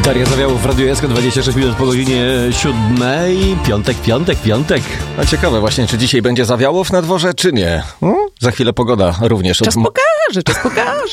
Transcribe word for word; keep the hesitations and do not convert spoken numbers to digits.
Daria Zawiałów w Radiu S K, dwadzieścia sześć minut po godzinie siódmej. Piątek, piątek, piątek. A ciekawe właśnie, czy dzisiaj będzie Zawiałów na dworze, czy nie. Hmm? Za chwilę pogoda również. Czas pokaże, czas pokaże.